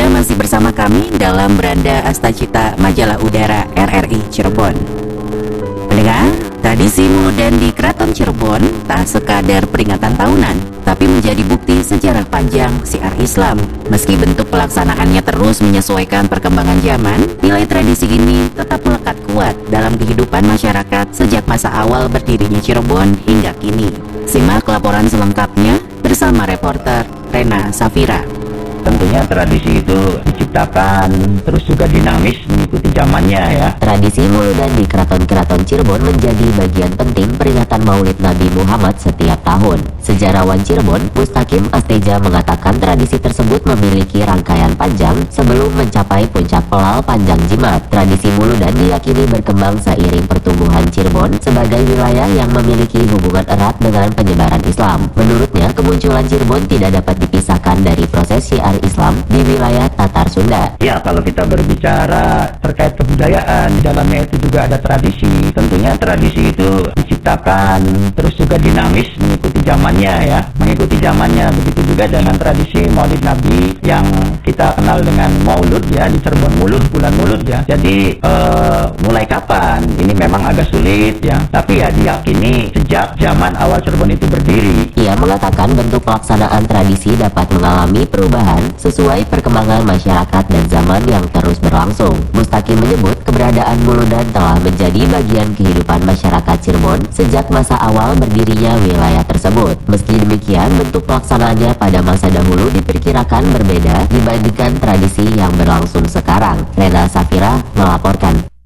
masih bersama kami dalam Beranda Astacita Majalah Udara RRI Cirebon. Pendengar, tradisi Muludan di Keraton Cirebon tak sekadar peringatan tahunan, tapi menjadi bukti sejarah panjang siar Islam. Meski bentuk pelaksanaannya terus menyesuaikan perkembangan zaman, nilai tradisi ini tetap melekat kuat dalam kehidupan masyarakat sejak masa awal berdirinya Cirebon hingga kini. Simak laporan selengkapnya bersama reporter Rena Safira. Tentunya tradisi itu diciptakan terus juga dinamis mengikuti zamannya ya. Tradisi Muludan di Keraton Cirebon menjadi bagian penting peringatan Maulid Nabi Muhammad setiap tahun. Sejarawan Cirebon, Mustaqim Asteja mengatakan tradisi tersebut memiliki rangkaian panjang sebelum mencapai puncak pelal panjang jimat. Tradisi Muludan diyakini berkembang seiring pertumbuhan Cirebon sebagai wilayah yang memiliki hubungan erat dengan penyebaran Islam. Menurutnya, kemunculan Cirebon tidak dapat dipisahkan dari proses syiar Islam di wilayah Tatar Sunda. Ya, kalau kita berbicara terkait kebudayaan, di dalamnya itu juga ada tradisi. Tentunya tradisi itu diciptakan terus juga dinamis mengikuti zamannya ya. Mengikuti zamannya, begitu juga dengan tradisi Maulid Nabi yang kita kenal dengan Maulud ya, di Cirebon Mulud, bulan Mulud ya. Jadi mulai kapan? Ini memang agak sulit ya, tapi ya diyakini sejak zaman awal Cirebon itu berdiri. Ia mengatakan bentuk pelaksanaan tradisi dapat mengalami perubahan sesuai perkembangan masyarakat dan zaman yang terus berlangsung. Mustaqim menyebut keberadaan Muludan telah menjadi bagian kehidupan masyarakat Cirebon sejak masa awal berdirinya wilayah tersebut. Meski demikian, bentuk pelaksanaannya pada masa dahulu diperkirakan berbeda dibandingkan tradisi yang berlangsung sekarang. Rena Safira melaporkan.